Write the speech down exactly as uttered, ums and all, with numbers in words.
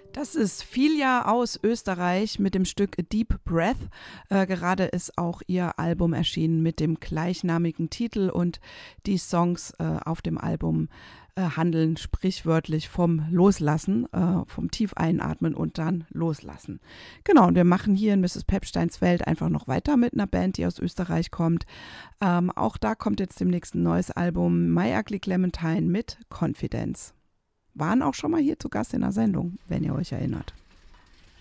Das ist Filia aus Österreich mit dem Stück A Deep Breath. Äh, gerade ist auch ihr Album erschienen mit dem gleichnamigen Titel und die Songs äh, auf dem Album äh, handeln sprichwörtlich vom Loslassen, äh, vom tief einatmen und dann loslassen. Genau, und wir machen hier in Misses Pepsteins Welt einfach noch weiter mit einer Band, die aus Österreich kommt. Ähm, auch da kommt jetzt demnächst ein neues Album, My Ugly Clementine mit Confidence. Waren auch schon mal hier zu Gast in der Sendung, wenn ihr euch erinnert.